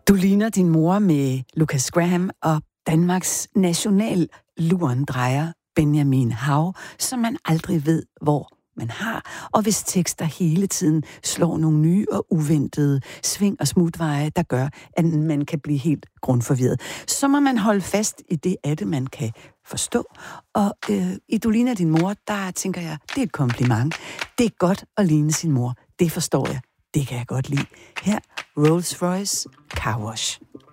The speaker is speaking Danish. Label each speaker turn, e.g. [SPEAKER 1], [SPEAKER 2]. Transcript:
[SPEAKER 1] Du ligner din mor med Lucas Graham og Danmarks nationallurendrejer Benjamin Hav, som man aldrig ved, hvor man har, og hvis tekster hele tiden slår nogle nye og uventede sving og smutveje, der gør, at man kan blive helt grundforvirret. Så må man holde fast i det af det, man kan forstå. Og i Du ligner din mor, der tænker jeg, det er et kompliment. Det er godt at ligne sin mor. Det forstår jeg. Det kan jeg godt lide. Her, Rolls Royce Car Wash.